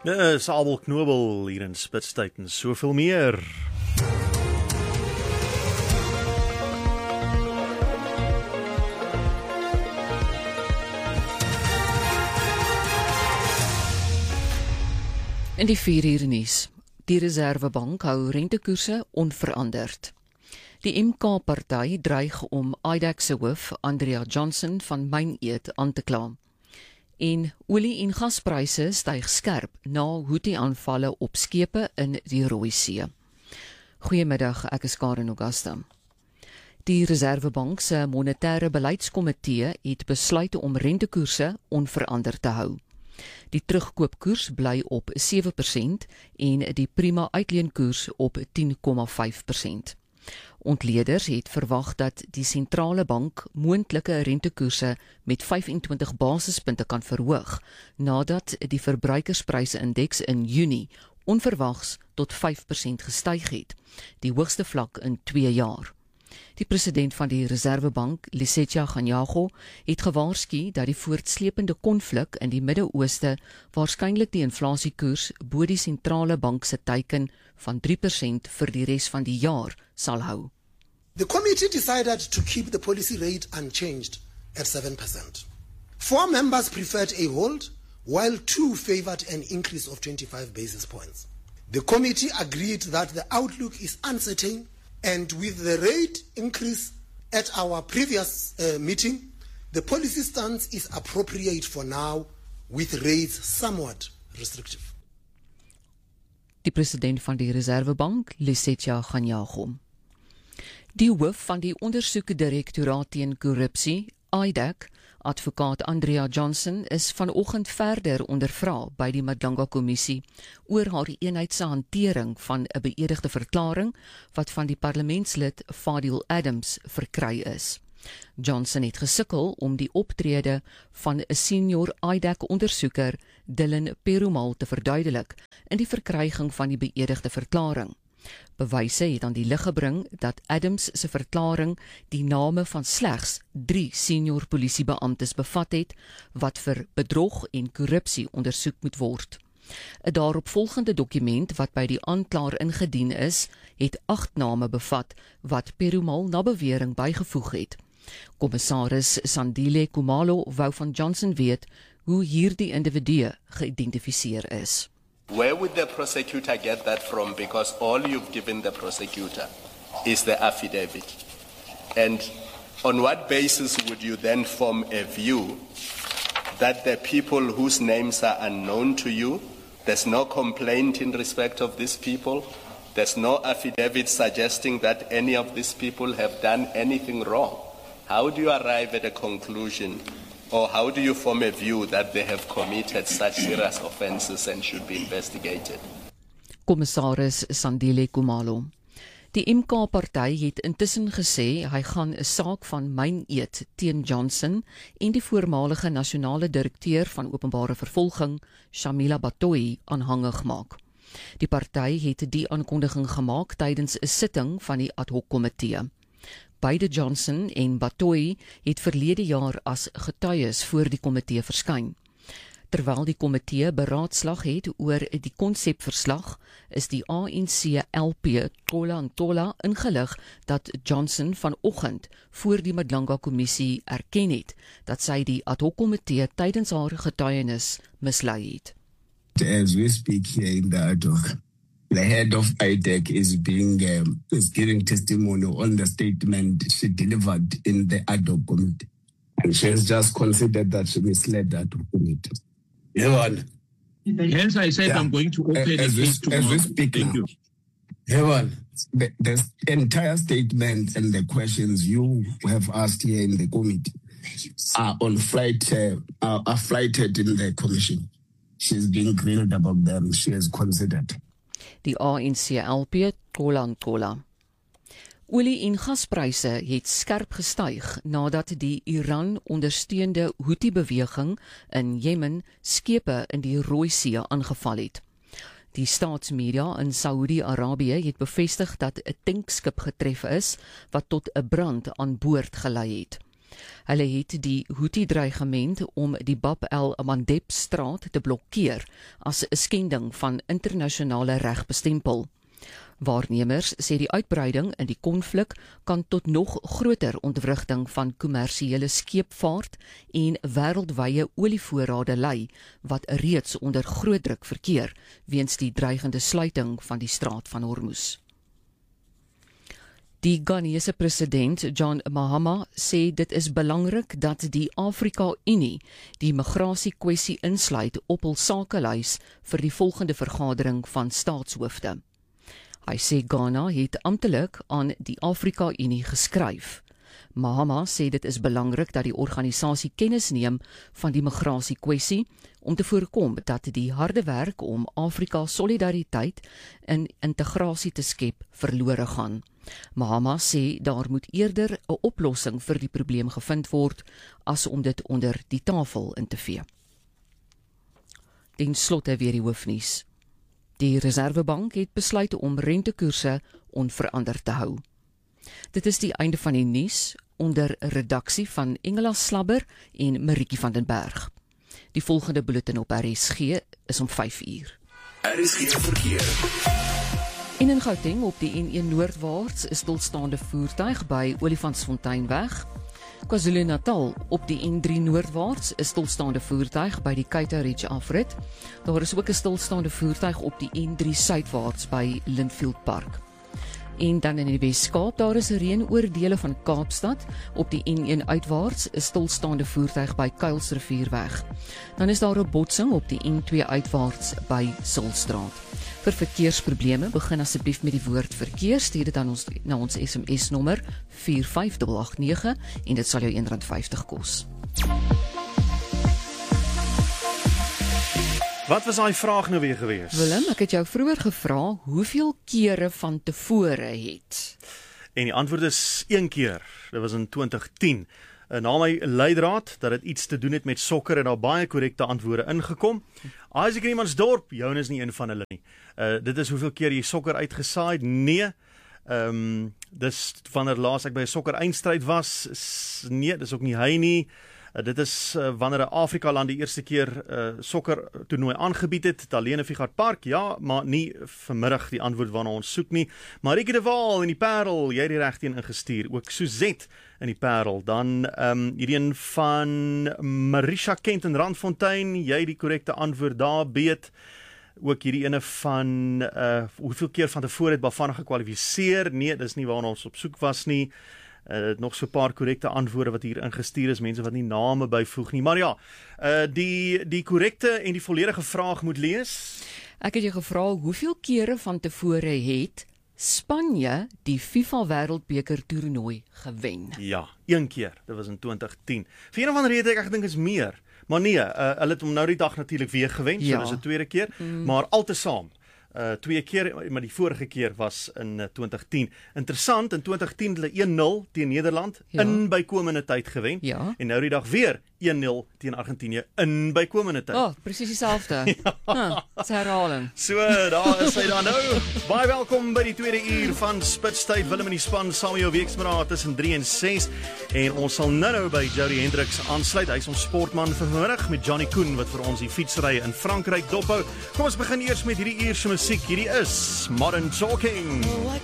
Dis Abel Knobel hier in Spitstyd en soveel meer. In die 4 uur nuus. Die Reservebank hou rentekoerse onveranderd. Die MK-party dreig om IDEC se hoof Andrea Johnson van Myneet aan te kla. En olie- en gaspryse styg skerp na Houthi-aanvalle op skepe in die Rooi See. Goeiemiddag, ek is Karen Augusta. Die Reservebank se monetêre beleidskomitee het besluit om rentekoerse onveranderd te hou. Die terugkoopkoers bly op 7% en die prima uitleenkoers op 10,5%. Ontleeders het verwag dat die sentrale bank moontlike rentekoerse met 25 basispunte kan verhoog, nadat die verbruikerspryse-indeks in Junie onverwags tot 5% gestyg het, die hoogste vlak in 2 jaar. Die president van die Reservebank, Lesetja Kganyago, het gewaarsku dat die voortslepende konflik in die Midde-Ooste waarskynlik die inflasiekoers bo die sentrale bank se teiken van 3% vir die res van die jaar sal hou. The committee decided to keep the policy rate unchanged at 7%. 4 members preferred a hold, while 2 favored an increase of 25 basis points. The committee agreed that the outlook is uncertain, and with the rate increase at our previous meeting, the policy stance is appropriate for now, with rates somewhat restrictive. Die president van die Reservebank, Lesetja Kganyago. Die hoof van die ondersoekdirektoraat teen korrupsie, IDEC, advokaat Andrea Johnson, is vanoggend verder ondervra by die Madlanga-kommissie oor haar eenheid se hantering van 'n beëdigde verklaring wat van die parlementslid Fadil Adams verkry is. Johnson het gesukkel om die optrede van 'n senior IDEC-ondersoeker, Dylan Perumal, te verduidelik in die verkryging van die beëdigde verklaring. Bewyse het aan die lig gebring dat Adams se verklaring die name van slegs 3 senior polisiebeamptes bevat het, wat vir bedrog en korrupsie ondersoek moet word. 'n daaropvolgende dokument wat by die aanklaer ingedien is, het 8 name bevat wat Perumal na bewering bygevoeg het. Kommissaris Sandile Khumalo wou van Johnson weet hoe hierdie individue geïdentifiseer is. Where would the prosecutor get that from? Because all you've given the prosecutor is the affidavit. And on what basis would you then form a view that the people whose names are unknown to you, there's no complaint in respect of these people, there's no affidavit suggesting that any of these people have done anything wrong? How do you arrive at a conclusion, or how do you form a view that they have committed such serious offences and should be investigated? Kommissaris Sandile Khumalo. Die MK-party het intussen gesê hy gaan 'n saak van Myneet teen Johnson en die voormalige nasionale direkteur van openbare vervolging, Shamila Batohi, aanhangig maak. Die party het die aankondiging gemaak tydens 'n sitting van die ad hoc komitee. Beide Johnson en Batohi het verlede jaar as getuies voor die komitee verskyn. Terwyl die komitee beraadslag het oor die konsepverslag, is die ANC-LP Tola Ntola ingelig dat Johnson vanoggend voor die Madlanga-kommissie erken het dat sy die ad hoc komitee tydens haar getuienis mislei het. As we speak here in the ad hoc, the head of IDEC is giving testimony on the statement she delivered in the ad hoc committee. And she has just considered that she misled that committee. Hence I said I'm going to open the case tomorrow. As we speak Thank now. you. The entire statement and the questions you have asked here in the committee are flighted in the commission. She's being grilled about them. She has considered. Die ANC-LP Tola Ntola. Olie- en gaspryse het skerp gestyg nadat die Iran-ondersteunde Houthi-beweging in Jemen skepe in die Rooi See aangeval het. Die staatsmedia in Saudi-Arabië het bevestig dat 'n tankskip getref is wat tot 'n brand aan boord gelei het. Hulle het die Houthi-dreigement om die Bab el-Mandeb-straat te blokkeer as 'n skending van internasionale reg bestempel. Waarnemers sê die uitbreiding in die konflik kan tot nog groter ontwrigting van kommersiële skeepvaart en wêreldwye olievoorrade lei, wat reeds onder groot druk verkeer weens die dreigende sluiting van die straat van Hormuz. Die Ghanese president John Mahama sê dit is belangrik dat die Afrika-Unie die migrasiekwessie insluit op hul sakelys vir die volgende vergadering van staatshoofde. Hy sê Ghana het amptelik aan die Afrika-Unie geskryf. Mahama sê dit is belangrik dat die organisasie kennis neem van die migrasiekwessie om te voorkom dat die harde werk om Afrika solidariteit en integrasie te skep verlore gaan. Mahama sê daar moet eerder 'n oplossing vir die probleem gevind word as om dit onder die tafel in te vee. Ten slotte weer die hoofnuus. Die Reservebank het besluit om rentekoerse onveranderd te hou. Dit is die einde van die nuus onder redaksie van Engela Slabber en Marieke van den Berg. Die volgende bulletin op RSG is om 5:00. RSG verkeer. En in Gauteng op die N1 noordwaarts is stilstaande voertuig by Olifantsfonteinweg. KwaZulu-Natal op die N3 noordwaarts is stilstaande voertuig by die Keita Ridge afrit. Daar is ook 'n stilstaande voertuig op die N3 suidwaarts by Lindfield Park. En dan in die Wes-Kaap, daar is reën oor dele van Kaapstad. Op die N1 uitwaarts is stilstaande voertuig by Kuilsrivierweg. Dan is daar 'n botsing op die N2 uitwaarts by Silstraat. Vir verkeersprobleme begin asseblief met die woord verkeer, stuur dit aan ons na ons SMS nommer 45889 en dit sal jou R1.50 kos. Wat was daai vraag nou weer gewees? Willem, ek het jou vroeër gevra hoeveel kere van tevore het. En die antwoord is 1 keer. Dit was in 2010. Na my leidraad dat dit iets te doen het met sokker en daar baie korrekte antwoorde ingekom. Isaac in Iemandsdorp, joune is nie een van hulle nie. Dit is hoeveel keer jy sokker uitgesaai? Nee. Dis wanneer laas ek by 'n sokker eindstryd was? Nee, dis ook nie hy nie. Dit is wanneer 'n Afrika land die eerste keer sokker toernooi aangebied het, Talene Figart Park, ja, maar nie vanmiddag die antwoord waarna ons soek nie. Marieke de Waal in die Parel, jy het die regte een ingestuur, ook Suzette in die Parel, dan hierdie een van Marisha Kent in Randfontein, jy die korrekte antwoord daar beet. Ook hierdie ene van hoeveel keer van tevore het Bafana gekwalifiseer? Nee, dis nie waarna ons op soek was nie. Nog so 'n paar korrekte antwoorde wat hier ingestuur is, mense wat nie name byvoeg nie. Maar ja, die korrekte en die volledige vraag moet lees. Ek het jou gevra hoeveel kere van tevore het Spanje die FIFA Wêreldbeker toernooi gewen? Ja, 1 keer. Dit was in 2010. Vir een of ander rede ek dink is meer. Maar nee, hulle het hom nou die dag natuurlik weer gewen, so dis 'n tweede keer, maar altesaam 2 keer, maar die vorige keer was in 2010. Interessant, in 2010 het hulle 1-0 teen Nederland in bykomende tyd gewen. Ja. En nou die dag weer 1-0 teen Argentinië in bykomende tyd. Oh, presies dieselfde. Dis herhaling. So, daar is hy dan nou. Baie welkom by die tweede uur van Spitstyd. Willem in die span saam met jou weeksmiddag tussen 3 en 6. En ons sal nou by Jody Hendricks aansluit. Hy's ons sportman vir vanmiddag met Johnny Koen wat vir ons die fietsrye in Frankryk dophou. Kom ons begin eers met hierdie uur se musiek. Hierdie is Modern Talking. Oh, I